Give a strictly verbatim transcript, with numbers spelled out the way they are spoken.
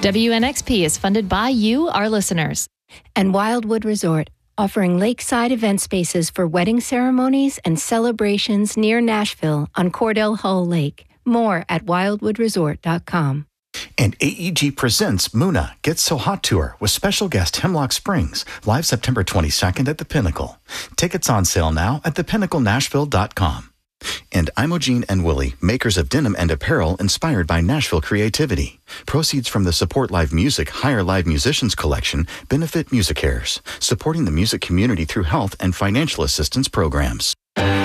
W N X P is funded by you, our listeners. And Wildwood Resort, offering lakeside event spaces for wedding ceremonies and celebrations near Nashville on Cordell Hull Lake. More at wildwood resort dot com. And A E G presents Muna Gets So Hot Tour with special guest Hemlock Springs, live September twenty-second at the Pinnacle. Tickets on sale now at the pinnacle nashville dot com. And Imogene and Willie, makers of denim and apparel inspired by Nashville creativity. Proceeds from the Support Live Music Hire Live Musicians collection benefit MusiCares, supporting the music community through health and financial assistance programs.